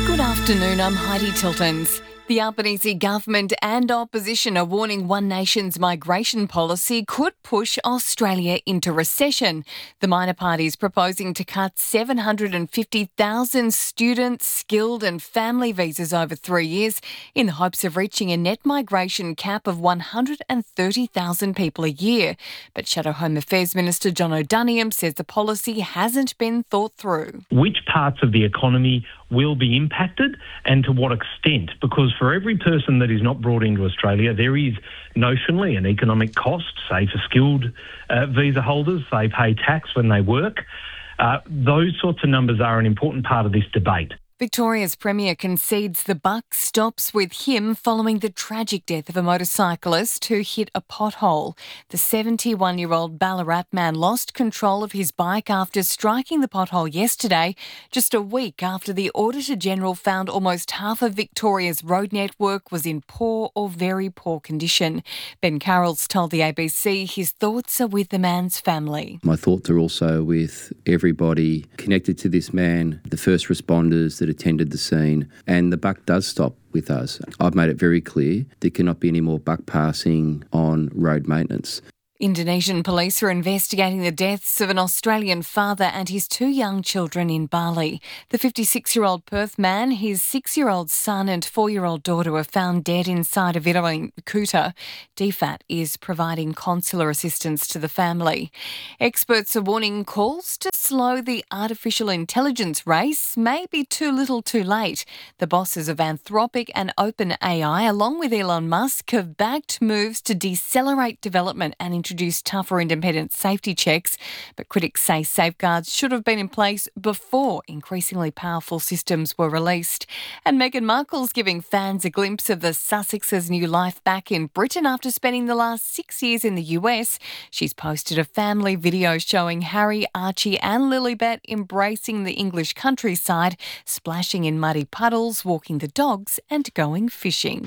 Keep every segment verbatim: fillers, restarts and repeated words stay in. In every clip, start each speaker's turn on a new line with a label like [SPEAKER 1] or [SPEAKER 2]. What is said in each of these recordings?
[SPEAKER 1] Good afternoon, I'm Heidi Tiltons. The Albanese government and opposition are warning One Nation's migration policy could push Australia into recession. The minor party is proposing to cut seven hundred fifty thousand student, skilled and family visas over three years in the hopes of reaching a net migration cap of one hundred thirty thousand people a year. But Shadow Home Affairs Minister John O'Doniam says the policy hasn't been thought through.
[SPEAKER 2] Which parts of the economy will be impacted and to what extent? Because for every person that is not brought into Australia, there is notionally an economic cost, say for skilled uh, visa holders. They pay tax when they work. Uh, those sorts of numbers are an important part of this debate.
[SPEAKER 1] Victoria's Premier concedes the buck stops with him following the tragic death of a motorcyclist who hit a pothole. The seventy-one-year-old Ballarat man lost control of his bike after striking the pothole yesterday, just a week after the Auditor-General found almost half of Victoria's road network was in poor or very poor condition. Ben Carroll's told the A B C his thoughts are with the man's family.
[SPEAKER 3] My thoughts are also with everybody connected to this man, the first responders that attended the scene, and the buck does stop with us. I've made it very clear there cannot be any more buck passing on road maintenance.
[SPEAKER 1] Indonesian police are investigating the deaths of an Australian father and his two young children in Bali. The fifty-six-year-old Perth man, his six-year-old son and four-year-old daughter were found dead inside a villa in Kuta. D F A T is providing consular assistance to the family. Experts are warning calls to slow the artificial intelligence race may be too little too late. The bosses of Anthropic and OpenAI, along with Elon Musk, have backed moves to decelerate development and introduce tougher independent safety checks, but critics say safeguards should have been in place before increasingly powerful systems were released. And Meghan Markle's giving fans a glimpse of the Sussexes' new life back in Britain after spending the last six years in the U S. She's posted a family video showing Harry, Archie and Lilibet embracing the English countryside, splashing in muddy puddles, walking the dogs and going fishing.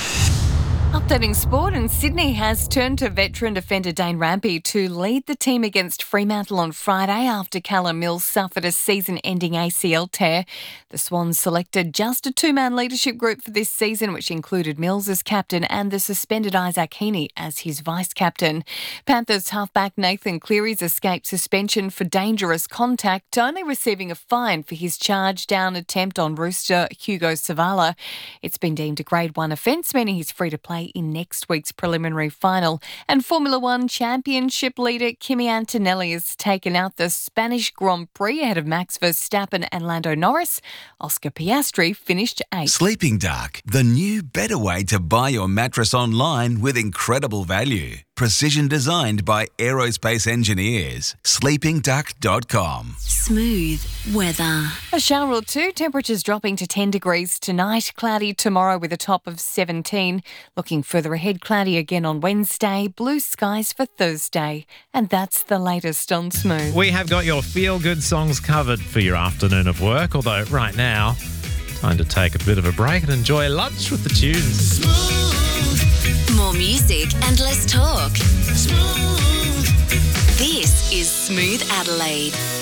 [SPEAKER 1] Updating sport, and Sydney has turned to veteran defender Dane Rampy to lead the team against Fremantle on Friday after Callum Mills suffered a season-ending A C L tear. The Swans selected just a two-man leadership group for this season, which included Mills as captain and the suspended Isaac Heaney as his vice-captain. Panthers halfback Nathan Cleary's escaped suspension for dangerous contact, only receiving a fine for his charge-down attempt on rooster Hugo Savala. It's been deemed a grade one offence, meaning he's free to play in next week's preliminary final. And Formula One Championship leader Kimi Antonelli has taken out the Spanish Grand Prix ahead of Max Verstappen and Lando Norris. Oscar Piastri finished eighth.
[SPEAKER 4] Sleeping Dark, the new better way to buy your mattress online with incredible value. Precision designed by aerospace engineers. sleeping duck dot com.
[SPEAKER 5] Smooth weather.
[SPEAKER 1] A shower or two, temperatures dropping to ten degrees tonight. Cloudy tomorrow with a top of seventeen. Looking further ahead, cloudy again on Wednesday. Blue skies for Thursday. And that's the latest on Smooth.
[SPEAKER 6] We have got your feel-good songs covered for your afternoon of work, although right now, time to take a bit of a break and enjoy lunch with the tunes.
[SPEAKER 5] More music and less talk. Smooth. This is Smooth Adelaide.